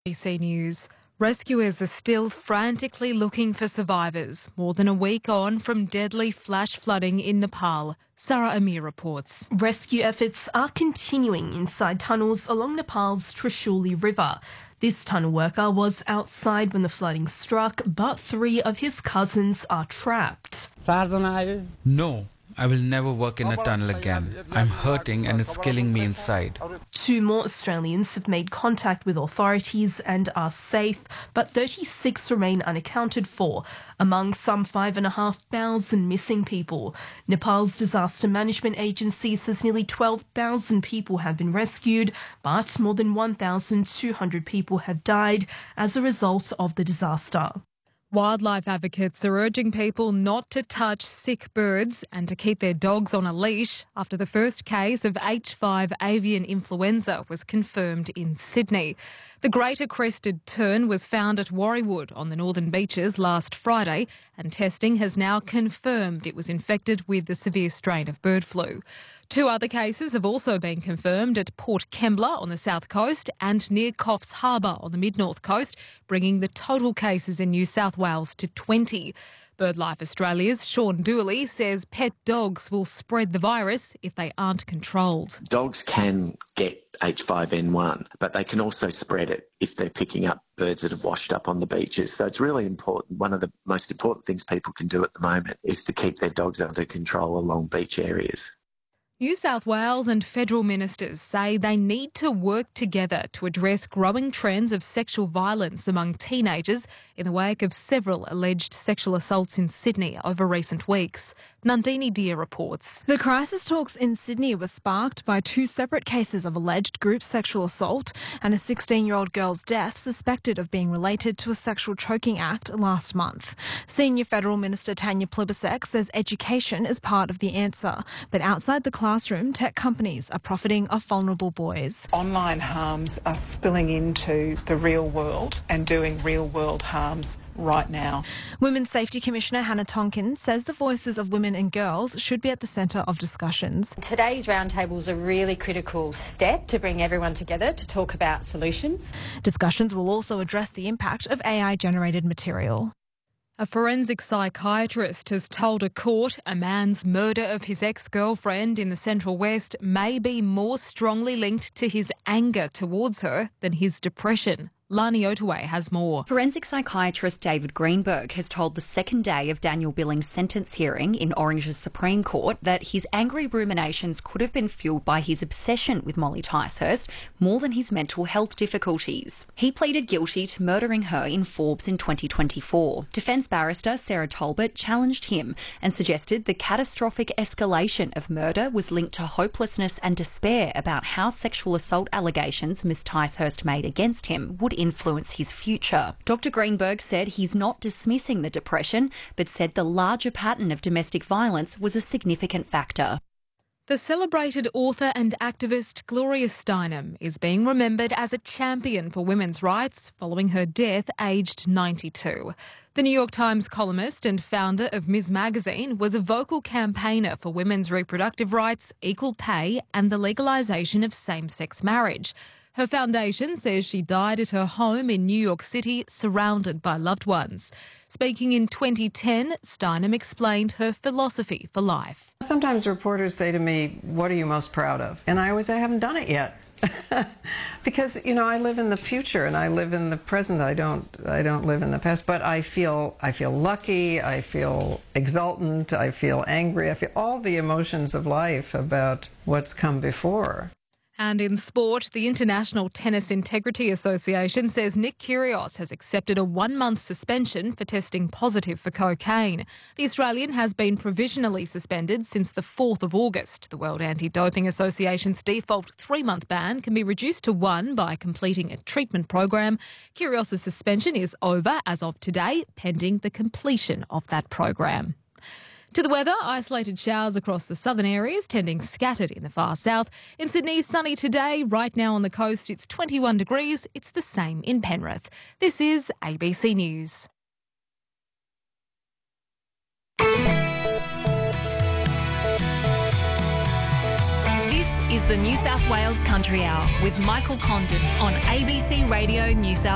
ABC News. Rescuers are still frantically looking for survivors, more than a week on from deadly flash flooding in Nepal. Sarah Amir reports. Rescue efforts are continuing inside tunnels along Nepal's Trishuli River. This tunnel worker was outside when the flooding struck, but 3 of his cousins are trapped. No, I will never work in a tunnel again. I'm hurting and it's killing me inside. 2 more Australians have made contact with authorities and are safe, but 36 remain unaccounted for, among some 5,500 missing people. Nepal's Disaster Management Agency says nearly 12,000 people have been rescued, but more than 1,200 people have died as a result of the disaster. Wildlife advocates are urging people not to touch sick birds and to keep their dogs on a leash after the first case of H5 avian influenza was confirmed in Sydney. The greater crested tern was found at Warriewood on the Northern Beaches last Friday, and testing has now confirmed it was infected with the severe strain of bird flu. 2 other cases have also been confirmed at Port Kembla on the south coast and near Coffs Harbour on the mid-north coast, bringing the total cases in New South Wales to 20. BirdLife Australia's Sean Dooley says pet dogs will spread the virus if they aren't controlled. Dogs can get H5N1, but they can also spread it if they're picking up birds that have washed up on the beaches. So it's really important. One of the most important things people can do at the moment is to keep their dogs under control along beach areas. New South Wales and federal ministers say they need to work together to address growing trends of sexual violence among teenagers in the wake of several alleged sexual assaults in Sydney over recent weeks. Nandini Deer reports. The crisis talks in Sydney were sparked by 2 separate cases of alleged group sexual assault and a 16-year-old girl's death suspected of being related to a sexual choking act last month. Senior Federal Minister Tanya Plibersek says education is part of the answer, but outside the classroom, tech companies are profiting off vulnerable boys. Online harms are spilling into the real world and doing real world harms right now. Women's Safety Commissioner Hannah Tonkin says the voices of women and girls should be at the centre of discussions. Today's roundtable is a really critical step to bring everyone together to talk about solutions. Discussions will also address the impact of AI-generated material. A forensic psychiatrist has told a court a man's murder of his ex-girlfriend in the Central West may be more strongly linked to his anger towards her than his depression. Lani Otaway has more. Forensic psychiatrist David Greenberg has told the second day of Daniel Billing's sentence hearing in Orange's Supreme Court that his angry ruminations could have been fuelled by his obsession with Molly Ticehurst more than his mental health difficulties. He pleaded guilty to murdering her in Forbes in 2024. Defence barrister Sarah Talbot challenged him and suggested the catastrophic escalation of murder was linked to hopelessness and despair about how sexual assault allegations Ms Ticehurst made against him would influence his future. Dr Greenberg said he's not dismissing the depression, but said the larger pattern of domestic violence was a significant factor. The celebrated author and activist Gloria Steinem is being remembered as a champion for women's rights following her death aged 92. The New York Times columnist and founder of Ms Magazine was a vocal campaigner for women's reproductive rights, equal pay and the legalisation of same-sex marriage. Her foundation says she died at her home in New York City, surrounded by loved ones. Speaking in 2010, Steinem explained her philosophy for life. Sometimes reporters say to me, "What are you most proud of?" And I always say, "I haven't done it yet." Because, you know, I live in the future and I live in the present. I don't live in the past. But I feel lucky, I feel exultant, I feel angry, I feel all the emotions of life about what's come before. And in sport, the International Tennis Integrity Association says Nick Kyrgios has accepted a 1-month suspension for testing positive for cocaine. The Australian has been provisionally suspended since the 4th of August. The World Anti-Doping Association's default 3-month ban can be reduced to 1 by completing a treatment program. Kyrgios' suspension is over as of today, pending the completion of that program. To the weather, isolated showers across the southern areas, tending scattered in the far south. In Sydney, sunny today. Right now on the coast, it's 21 degrees. It's the same in Penrith. This is ABC News. This is the New South Wales Country Hour with Michael Condon on ABC Radio New South